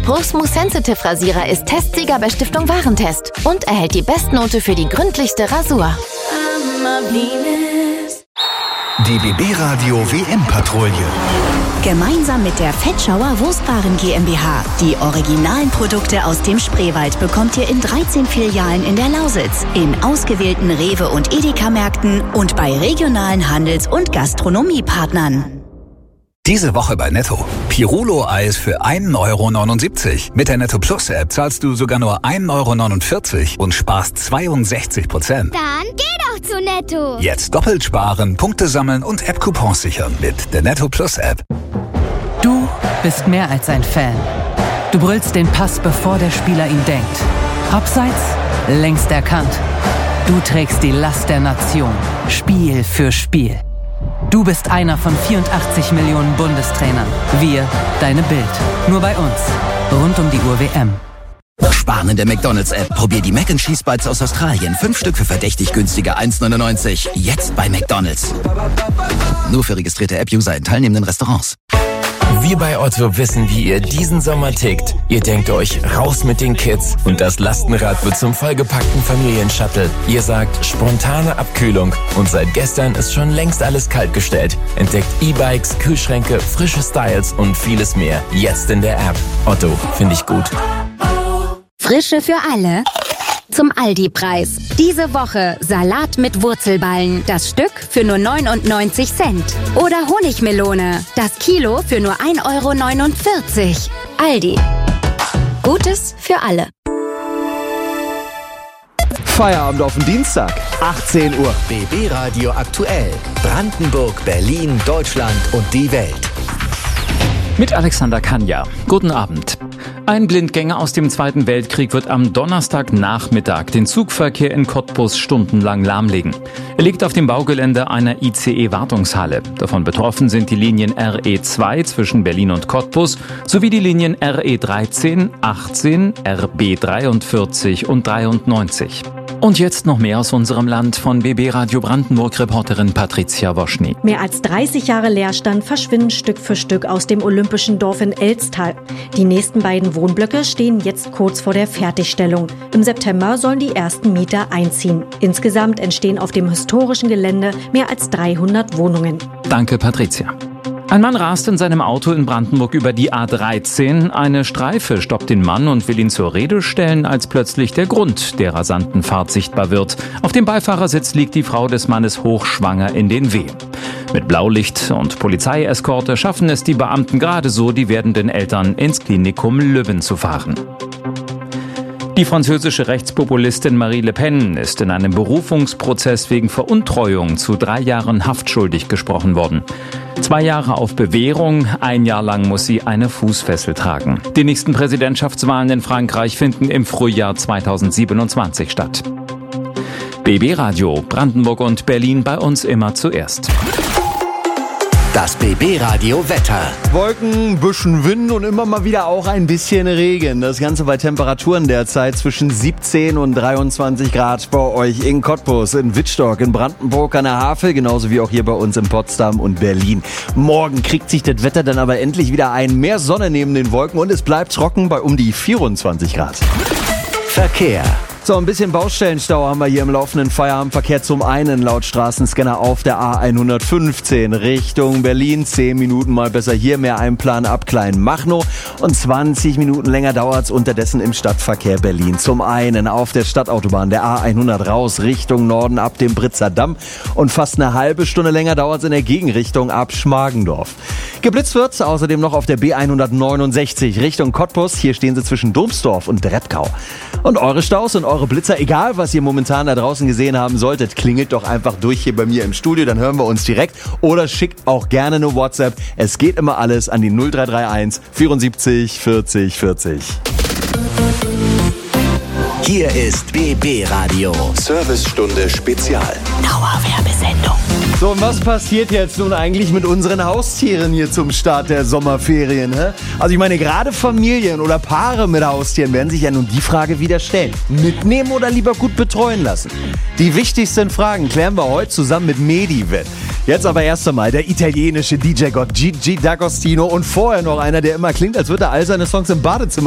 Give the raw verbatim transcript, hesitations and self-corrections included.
Pro Smooth Sensitive Rasierer ist Testsieger bei Stiftung Warentest und erhält die Bestnote für die gründlichste Rasur. Die B B-Radio W M-Patrouille. Gemeinsam mit der Fettschauer Wurstwaren GmbH. Die originalen Produkte aus dem Spreewald bekommt ihr in dreizehn Filialen in der Lausitz, in ausgewählten Rewe- und Edeka-Märkten und bei regionalen Handels- und Gastronomiepartnern. Diese Woche bei Netto. Pirulo-Eis für ein Euro neunundsiebzig. Mit der Netto Plus App zahlst du sogar nur ein Euro neunundvierzig und sparst zweiundsechzig Prozent. Dann geh doch zu Netto. Jetzt doppelt sparen, Punkte sammeln und App-Coupons sichern mit der Netto Plus App. Du bist mehr als ein Fan. Du brüllst den Pass, bevor der Spieler ihn denkt. Abseits, längst erkannt. Du trägst die Last der Nation, Spiel für Spiel. Du bist einer von vierundachtzig Millionen Bundestrainern. Wir, deine Bild. Nur bei uns. Rund um die Uhr W M. Sparen in der McDonald's-App. Probier die Mac and Cheese Bites aus Australien. Fünf Stück für verdächtig günstige eins neunundneunzig. Jetzt bei McDonald's. Nur für registrierte App-User in teilnehmenden Restaurants. Wir bei Otto wissen, wie ihr diesen Sommer tickt. Ihr denkt euch, raus mit den Kids und das Lastenrad wird zum vollgepackten Familienshuttle. Ihr sagt, spontane Abkühlung und seit gestern ist schon längst alles kaltgestellt. Entdeckt E-Bikes, Kühlschränke, frische Styles und vieles mehr. Jetzt in der App. Otto, finde ich gut. Frische für alle. Zum Aldi-Preis. Diese Woche Salat mit Wurzelballen. Das Stück für nur neunundneunzig Cent. Oder Honigmelone. Das Kilo für nur ein Euro neunundvierzig. Aldi. Gutes für alle. Feierabend auf den Dienstag, achtzehn Uhr. B B-Radio aktuell. Brandenburg, Berlin, Deutschland und die Welt. Mit Alexander Kanja. Guten Abend. Ein Blindgänger aus dem Zweiten Weltkrieg wird am Donnerstagnachmittag den Zugverkehr in Cottbus stundenlang lahmlegen. Er liegt auf dem Baugelände einer I C E-Wartungshalle. Davon betroffen sind die Linien R E zwei zwischen Berlin und Cottbus sowie die Linien R E dreizehn, achtzehn, R B dreiundvierzig und dreiundneunzig. Und jetzt noch mehr aus unserem Land von B B-Radio Brandenburg-Reporterin Patricia Woschny. Mehr als dreißig Jahre Leerstand verschwinden Stück für Stück aus dem olympischen Dorf in Elstal. Die nächsten beiden Wohnblöcke stehen jetzt kurz vor der Fertigstellung. Im September sollen die ersten Mieter einziehen. Insgesamt entstehen auf dem historischen Gelände mehr als dreihundert Wohnungen. Danke, Patricia. Ein Mann rast in seinem Auto in Brandenburg über die A dreizehn. Eine Streife stoppt den Mann und will ihn zur Rede stellen, als plötzlich der Grund der rasanten Fahrt sichtbar wird. Auf dem Beifahrersitz liegt die Frau des Mannes hochschwanger in den Wehen. Mit Blaulicht und Polizeieskorte schaffen es die Beamten gerade so, die werdenden Eltern ins Klinikum Lübben zu fahren. Die französische Rechtspopulistin Marie Le Pen ist in einem Berufungsprozess wegen Veruntreuung zu drei Jahren Haft schuldig gesprochen worden. Zwei Jahre auf Bewährung, ein Jahr lang muss sie eine Fußfessel tragen. Die nächsten Präsidentschaftswahlen in Frankreich finden im Frühjahr zweitausendsiebenundzwanzig statt. B B-Radio, Brandenburg und Berlin bei uns immer zuerst. Das B B-Radio Wetter. Wolken, bisschen Wind und immer mal wieder auch ein bisschen Regen. Das Ganze bei Temperaturen derzeit zwischen siebzehn und dreiundzwanzig Grad bei euch in Cottbus, in Wittstock, in Brandenburg an der Havel, genauso wie auch hier bei uns in Potsdam und Berlin. Morgen kriegt sich das Wetter dann aber endlich wieder ein. Mehr Sonne neben den Wolken und es bleibt trocken bei um die vierundzwanzig Grad. Verkehr. So, ein bisschen Baustellenstau haben wir hier im laufenden Feierabendverkehr. Zum einen laut Straßenscanner auf der A hundertfünfzehn Richtung Berlin. zehn Minuten mal besser hier, mehr Einplan ab Kleinmachnow. Und zwanzig Minuten länger dauert's unterdessen im Stadtverkehr Berlin. Zum einen auf der Stadtautobahn der A hundert raus Richtung Norden ab dem Britzer Damm. Und fast eine halbe Stunde länger dauert's in der Gegenrichtung ab Schmargendorf. Geblitzt wird's außerdem noch auf der B hundertneunundsechzig Richtung Cottbus. Hier stehen sie zwischen Domsdorf und Drebkau. Und eure Staus und eure Blitzer, egal was ihr momentan da draußen gesehen haben solltet, klingelt doch einfach durch hier bei mir im Studio, dann hören wir uns direkt. Oder schickt auch gerne eine WhatsApp. Es geht immer alles an die null drei drei eins vierundsiebzig vierzig vierzig. Hier ist B B-Radio. Servicestunde Spezial. Dauerwerbesendung. So, und was passiert jetzt nun eigentlich mit unseren Haustieren hier zum Start der Sommerferien? Hä? Also ich meine, gerade Familien oder Paare mit Haustieren werden sich ja nun die Frage wieder stellen. Mitnehmen oder lieber gut betreuen lassen? Die wichtigsten Fragen klären wir heute zusammen mit Medivet. Jetzt aber erst einmal der italienische D J-Gott Gigi D'Agostino und vorher noch einer, der immer klingt, als würde er all seine Songs im Badezimmer